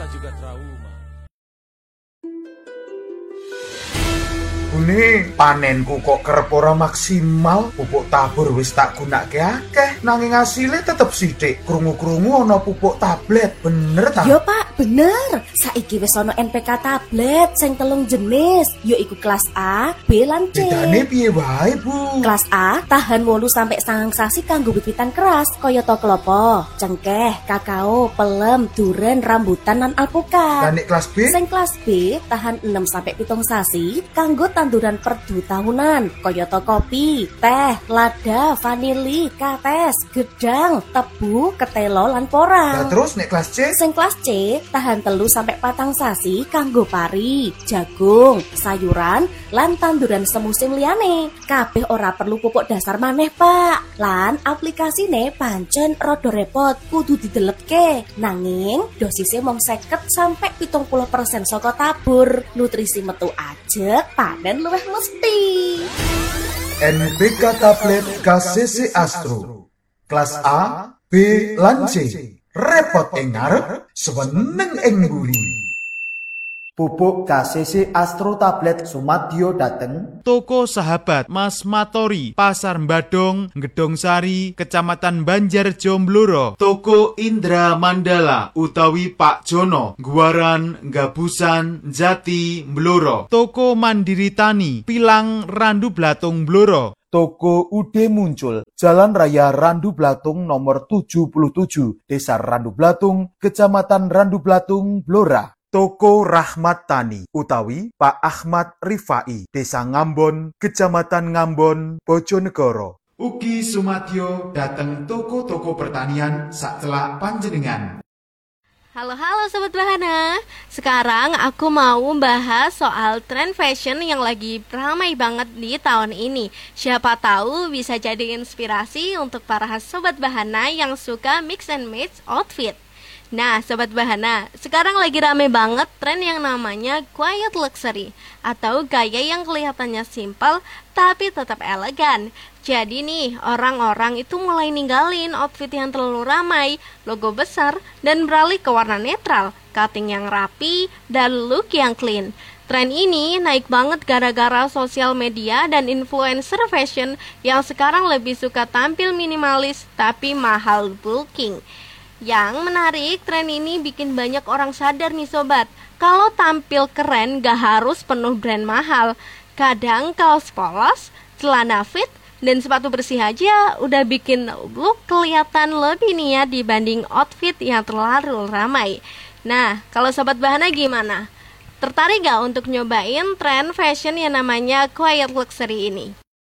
merasa juga trauma. Bune, panenku kok kerep ora maksimal. Pupuk tabur wis tak gunake akeh, nanging asile tetep sithik. Krungu-krungu ana pupuk tablet, bener ta? Yo Pak, bener. Saiki wis ana NPK tablet sing 3 jenis, yaiku kelas A, B lan C. Bedane piye wae, Bu? Kelas A tahan 8 sampai 9 sasi kanggo wit-witan keras kaya to klopo, cengkeh, kakao, pelem, duren, rambutan lan alpukat. Lan nek kelas B? Sing kelas B tahan 6 sampai 7 sasi kanggo tanduran perdu tahunan kaya to kopi, teh, lada, vanili, kates, gedang, tebu, ketelo lan porang. Lah terus nek kelas C? Sing kelas C tahan 3 sampai 4 sasi kanggo pari, jagung, sayuran lan tanduran semusim liyane. Kabeh ora perlu pupuk dasar maneh, Pak. Lan aplikasine pancen rada repot, kudu didelepke. Nanging dosisnya mung 50 sampai 70% saka tabur. Nutrisi metu ajeg, panen luwih mesti. NPK tablet KCC Astro. Kelas A, B lan C. Repot ing ngarep, seneng ing mburi. Pupuk KCC Astro Tablet Sumadyo dateng Toko Sahabat Mas Matori, Pasar Badong, Gedong Sari, Kecamatan Banjarjo Blora. Toko Indra Mandala utawi Pak Jono, Guaran, Gabusan, Jati, Blora. Toko Mandiri Tani, Pilang, Randu Blatung, Blora. Toko Ude Muncul, Jalan Raya Randu Blatung nomor 77, Desa Randu Blatung, Kecamatan Randu Blatung, Blora. Toko Rahmat Tani utawi Pak Ahmad Rifai, Desa Ngambon, Kecamatan Ngambon, Bojonegoro. Ugi Sumadyo dateng toko-toko pertanian sacelak panjenengan. Halo Sobat Bahana. Sekarang aku mau bahas soal tren fashion yang lagi ramai banget di tahun ini. Siapa tahu bisa jadi inspirasi untuk para Sobat Bahana yang suka mix and match outfit. Nah, Sobat Bahana, sekarang lagi rame banget tren yang namanya quiet luxury atau gaya yang kelihatannya simpel tapi tetap elegan. Jadi nih, orang-orang itu mulai ninggalin outfit yang terlalu ramai, logo besar, dan beralih ke warna netral, cutting yang rapi, dan look yang clean. Tren ini naik banget gara-gara sosial media dan influencer fashion yang sekarang lebih suka tampil minimalis tapi mahal bulking. Yang menarik, tren ini bikin banyak orang sadar nih sobat, kalau tampil keren gak harus penuh brand mahal. Kadang kaos polos, celana fit, dan sepatu bersih aja udah bikin look kelihatan lebih nih ya dibanding outfit yang terlalu ramai. Nah, kalau Sobat Bahana gimana? Tertarik gak untuk nyobain tren fashion yang namanya quiet luxury ini?